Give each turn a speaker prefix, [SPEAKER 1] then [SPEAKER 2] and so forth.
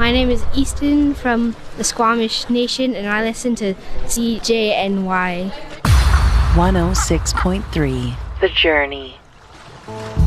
[SPEAKER 1] My name is Easton from the Squamish Nation, and I listen to CJNY
[SPEAKER 2] 106.3 The Journey.